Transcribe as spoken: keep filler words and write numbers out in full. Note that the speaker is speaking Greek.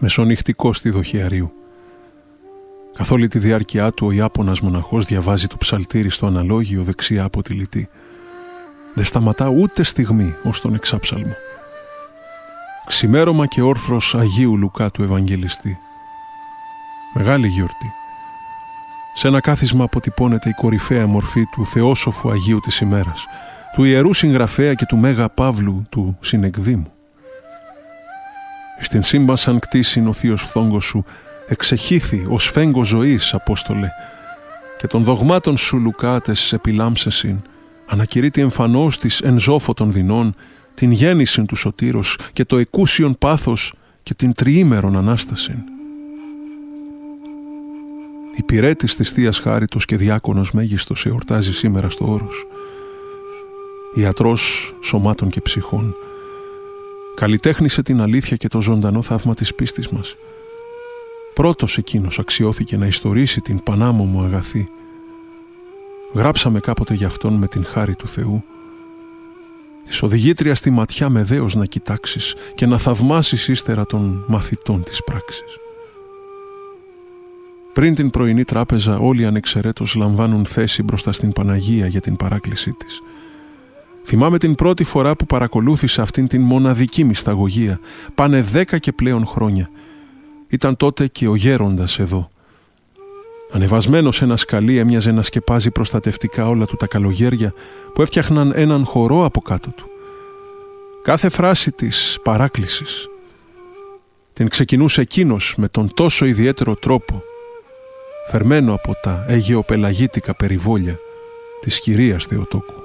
μεσονυχτικό στη δοχιαρίου. Καθ' όλη τη διάρκεια του ο Ιάπωνας μοναχός διαβάζει το ψαλτήρι στο αναλόγιο δεξιά από τη λυτή. Δεν σταματά ούτε στιγμή ως τον εξάψαλμο. Ξημέρωμα και όρθρος Αγίου Λουκά του Ευαγγελιστή. Μεγάλη γιορτή. Σε ένα κάθισμα αποτυπώνεται η κορυφαία μορφή του θεόσοφου Αγίου της ημέρας, του ιερού συγγραφέα και του Μέγα Παύλου του συνεκδήμου. Στην σύμπασαν κτήσιν ο θείος φθόγκος σου εξεχήθη ως φέγγο ζωής, Απόστολε, και των δογμάτων σου Λουκάτες επιλάμψεσιν, ανακηρύττει εμφανώς της εν ζώφο των δεινών, την γέννησιν του σωτήρος και το εκούσιον πάθος και την τριήμερον Ανάστασιν. Υπηρέτης της Θείας Χάριτος και διάκονος μέγιστος εορτάζει σήμερα στο όρος. Ιατρός σωμάτων και ψυχών. Καλλιτέχνησε την αλήθεια και το ζωντανό θαύμα της πίστης μας. Πρώτος εκείνος αξιώθηκε να ιστορήσει την πανάμωμο αγαθή. Γράψαμε κάποτε γι' αυτόν με την χάρη του Θεού. Της οδηγήτρια στη ματιά με δέος να κοιτάξεις και να θαυμάσεις ύστερα των μαθητών της πράξης. Πριν την πρωινή τράπεζα όλοι ανεξαιρέτως λαμβάνουν θέση μπροστά στην Παναγία για την παράκλησή της. Θυμάμαι την πρώτη φορά που παρακολούθησα αυτήν την μοναδική μυσταγωγία. Πάνε δέκα και πλέον χρόνια. Ήταν τότε και ο γέροντας εδώ. Ανεβασμένος σε ένα σκαλί έμοιαζε να σκεπάζει προστατευτικά όλα του τα καλογέρια που έφτιαχναν έναν χορό από κάτω του. Κάθε φράση της παράκλησης την ξεκινούσε εκείνος με τον τόσο ιδιαίτερο τρόπο, φερμένο από τα αιγαιοπελαγίτικα περιβόλια της κυρίας Θεοτόκου.